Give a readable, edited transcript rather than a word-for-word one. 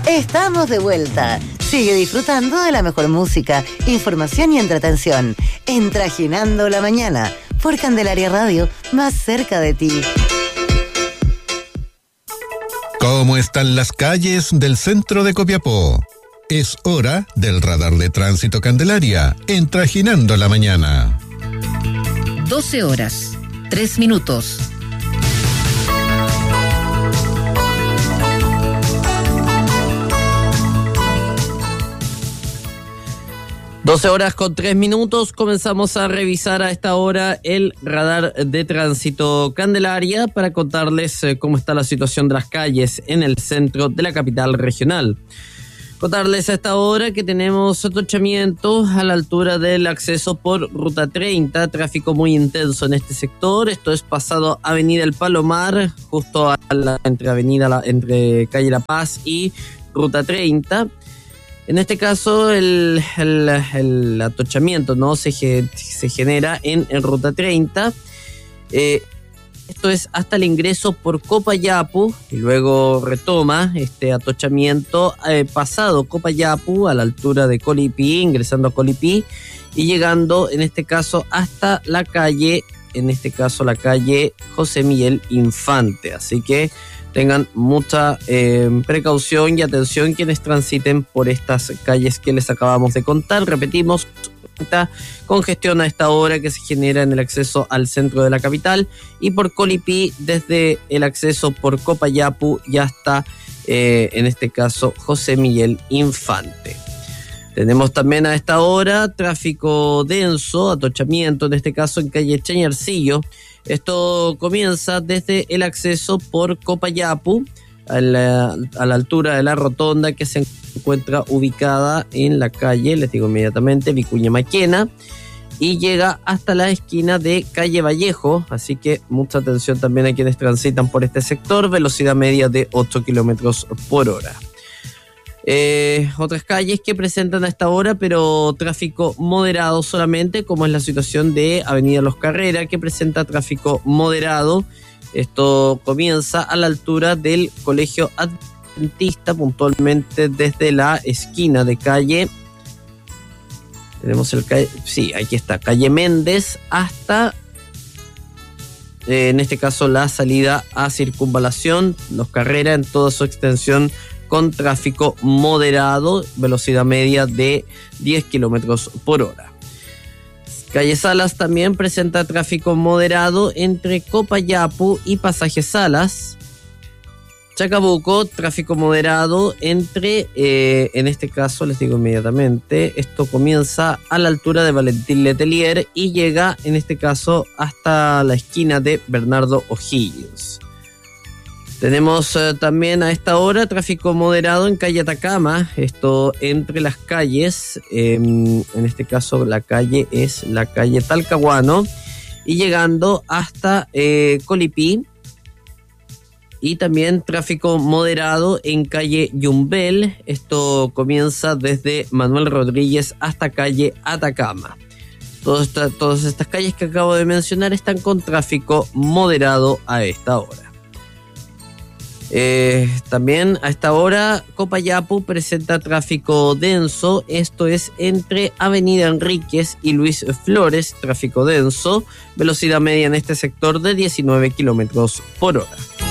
Estamos de vuelta. Sigue disfrutando de la mejor música, información y entretención. En Trajinando la Mañana, por Candelaria Radio, más cerca de ti. ¿Cómo están las calles del centro de Copiapó? Es hora del radar de tránsito Candelaria, en Trajinando la Mañana. 12 horas, 3 minutos. Doce horas con 3 minutos, comenzamos a revisar a esta hora el radar de tránsito Candelaria para contarles cómo está la situación de las calles en el centro de la capital regional. Contarles a esta hora que tenemos atochamientos a la altura del acceso por Ruta 30, tráfico muy intenso en este sector. Esto es pasado Avenida El Palomar, justo entre Calle La Paz y Ruta 30. En este caso, el atochamiento no se genera en Ruta 30. Esto es hasta el ingreso por Copayapu y luego retoma este atochamiento pasado Copayapu a la altura de Colipí, ingresando a Colipí y llegando en este caso hasta la calle, la calle José Miguel Infante. Así que tengan mucha precaución y atención quienes transiten por estas calles que les acabamos de contar. Repetimos, congestión a esta hora que se genera en el acceso al centro de la capital y por Colipí desde el acceso por Copayapu y hasta, en este caso, José Miguel Infante. Tenemos también a esta hora tráfico denso, atochamiento, en este caso en calle Chañarcillo. Esto comienza desde el acceso por Copayapu a la altura de la rotonda que se encuentra ubicada en la calle, les digo inmediatamente, Vicuña Maquena, y llega hasta la esquina de calle Vallejo, así que mucha atención también a quienes transitan por este sector, velocidad media de 8 kilómetros por hora. Otras calles que presentan a esta hora, pero tráfico moderado solamente, como es la situación de Avenida Los Carrera, que presenta tráfico moderado. Esto comienza a la altura del Colegio Adventista, puntualmente desde la esquina de calle. Tenemos aquí está, calle Méndez, hasta, en este caso, la salida a Circunvalación, Los Carrera, en toda su extensión, con tráfico moderado, velocidad media de 10 kilómetros por hora. Calle Salas también presenta tráfico moderado entre Copayapu y Pasaje Salas. Chacabuco, tráfico moderado entre, en este caso les digo inmediatamente, esto comienza a la altura de Valentín Letelier y llega en este caso hasta la esquina de Bernardo O'Higgins. Tenemos también a esta hora tráfico moderado en calle Atacama, esto entre las calles, en este caso la calle es la calle Talcahuano y llegando hasta Colipí, y también tráfico moderado en calle Yumbel, esto comienza desde Manuel Rodríguez hasta calle Atacama. Todas estas calles que acabo de mencionar están con tráfico moderado a esta hora. También a esta hora Copayapu presenta tráfico denso, esto es entre Avenida Enríquez y Luis Flores, tráfico denso, velocidad media en este sector de 19 kilómetros por hora.